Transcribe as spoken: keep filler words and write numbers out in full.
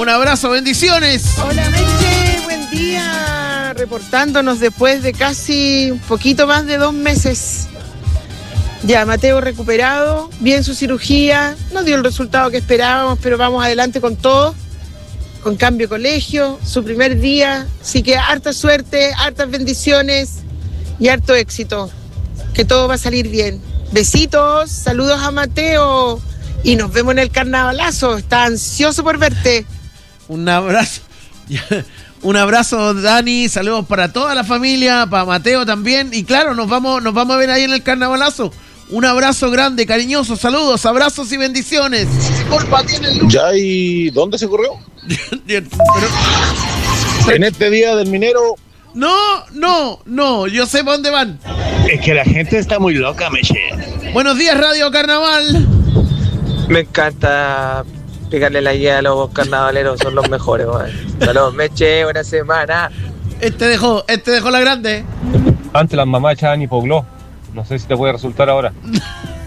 un abrazo, bendiciones. Hola, Meche, buen día. Reportándonos después de casi un poquito más de dos meses. Ya, Mateo recuperado, bien su cirugía, no dio el resultado que esperábamos, pero vamos adelante con todo, con cambio colegio, su primer día, así que harta suerte, hartas bendiciones y harto éxito, que todo va a salir bien. Besitos, saludos a Mateo y nos vemos en el carnavalazo, está ansioso por verte. Un abrazo, un abrazo, Dani, saludos para toda la familia, para Mateo también, y claro, nos vamos, nos vamos a ver ahí en el carnavalazo. Un abrazo grande, cariñoso, saludos, abrazos y bendiciones. Ya, ¿y dónde se corrió? Pero... En este día del minero. No, no, no, yo sé para dónde van. Es que la gente está muy loca, Meche. Buenos días, Radio Carnaval. Me encanta pegarle la guía a los carnavaleros, son los mejores, man. Saludos, Meche, buena semana. Este dejó, este dejó la grande. Antes las mamás echaban hipoglós. No sé si te puede resultar ahora.